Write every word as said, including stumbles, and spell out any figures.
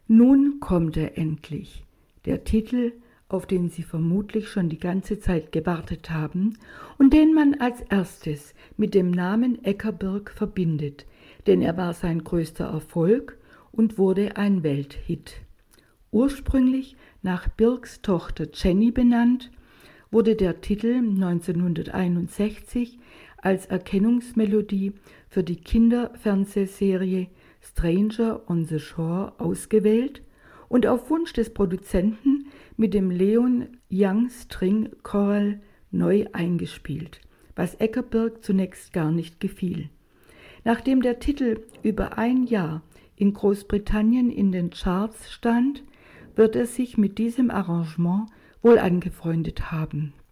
Nun kommt er endlich, der Titel, auf den Sie vermutlich schon die ganze Zeit gewartet haben und den man als erstes mit dem Namen Eckersberg verbindet, denn er war sein größter Erfolg und wurde ein Welthit. Ursprünglich nach Birks Tochter Jenny benannt, wurde der Titel neunzehnhunderteinundsechzig als Erkennungsmelodie für die Kinderfernsehserie Stranger on the Shore ausgewählt und auf Wunsch des Produzenten mit dem Leon Young String Choral neu eingespielt, was Eckersberg zunächst gar nicht gefiel. Nachdem der Titel über ein Jahr in Großbritannien in den Charts stand, wird er sich mit diesem Arrangement wohl angefreundet haben.